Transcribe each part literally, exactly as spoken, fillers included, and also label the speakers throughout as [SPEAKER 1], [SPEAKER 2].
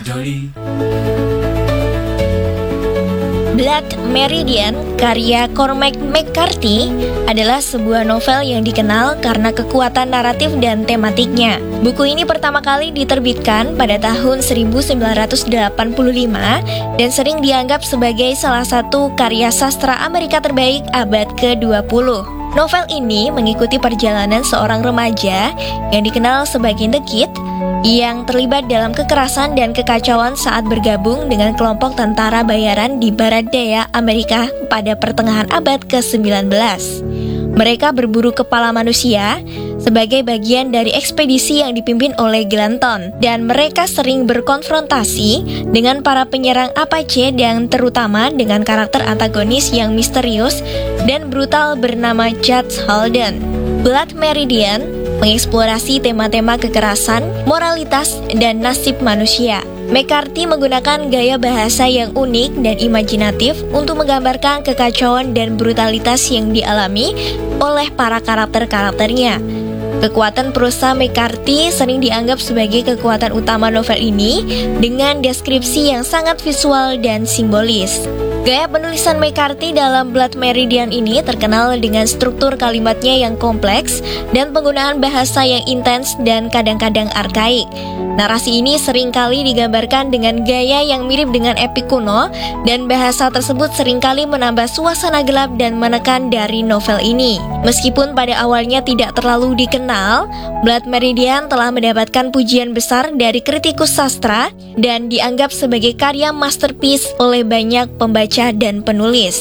[SPEAKER 1] Blood Meridian, karya Cormac McCarthy, adalah sebuah novel yang dikenal karena kekuatan naratif dan tematiknya. Buku ini pertama kali diterbitkan pada tahun seribu sembilan ratus delapan puluh lima dan sering dianggap sebagai salah satu karya sastra Amerika terbaik abad ke dua puluh. Novel ini mengikuti perjalanan seorang remaja yang dikenal sebagai The Kid yang terlibat dalam kekerasan dan kekacauan saat bergabung dengan kelompok tentara bayaran di barat daya Amerika pada pertengahan abad ke sembilan belas. Mereka berburu kepala manusia sebagai bagian dari ekspedisi yang dipimpin oleh Glanton, dan mereka sering berkonfrontasi dengan para penyerang Apache dan terutama dengan karakter antagonis yang misterius dan brutal bernama Judge Holden. Blood Meridian mengeksplorasi tema-tema kekerasan, moralitas, dan nasib manusia. McCarthy menggunakan gaya bahasa yang unik dan imajinatif untuk menggambarkan kekacauan dan brutalitas yang dialami oleh para karakter-karakternya. Kekuatan prosa McCarthy sering dianggap sebagai kekuatan utama novel ini dengan deskripsi yang sangat visual dan simbolis. Gaya penulisan McCarthy dalam Blood Meridian ini terkenal dengan struktur kalimatnya yang kompleks dan penggunaan bahasa yang intens dan kadang-kadang arkaik. Narasi ini seringkali digambarkan dengan gaya yang mirip dengan epik kuno, dan bahasa tersebut seringkali menambah suasana gelap dan menekan dari novel ini. Meskipun pada awalnya tidak terlalu dikenal, Blood Meridian telah mendapatkan pujian besar dari kritikus sastra dan dianggap sebagai karya masterpiece oleh banyak pembaca dan penulis.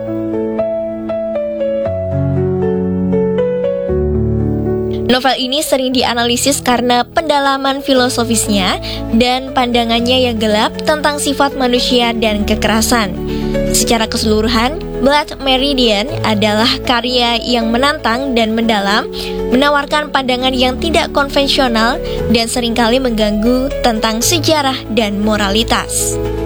[SPEAKER 1] Novel ini sering dianalisis karena pendalaman filosofisnya dan pandangannya yang gelap tentang sifat manusia dan kekerasan. Secara keseluruhan, Blood Meridian adalah karya yang menantang dan mendalam, menawarkan pandangan yang tidak konvensional dan seringkali mengganggu tentang sejarah dan moralitas.